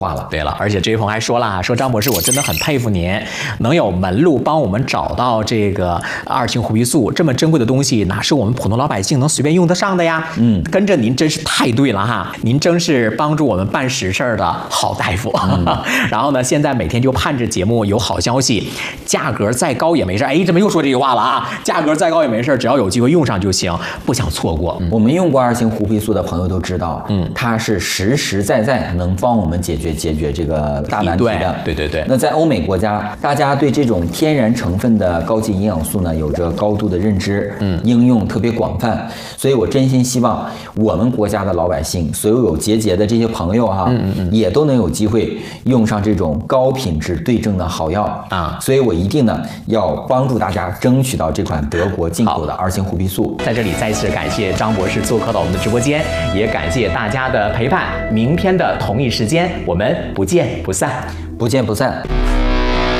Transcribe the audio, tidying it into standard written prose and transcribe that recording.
化了。 对了，而且这位朋友还说了，说张博士，我真的很佩服您，能有门路帮我们找到这个二氢胡皮素这么珍贵的东西，哪是我们普通老百姓能随便用得上的呀？跟着您真是太对了哈，您真是帮助我们办实事的好大夫。然后呢，现在每天就盼着节目有好消息，价格再高也没事。哎，怎么又说这句话了啊？价格再高也没事，只要有机会用上就行，不想错过。 我们用过二氢胡皮素的朋友都知道，它是实实在在能帮我们解决这个大难题的。 对。 那在欧美国家，大家对这种天然成分的高级营养素呢，有着高度的认知，应用特别广泛。所以我真心希望我们国家的老百姓，所有结节的这些朋友哈，也都能有机会用上这种高品质对症的好药啊。所以我一定呢要帮助大家争取到这款德国进口的二氢胡皮素。 在这里再次感谢张博士做客到我们的直播间，也感谢大家的陪伴。明天的同一时间，我们不见不散。 不见不散。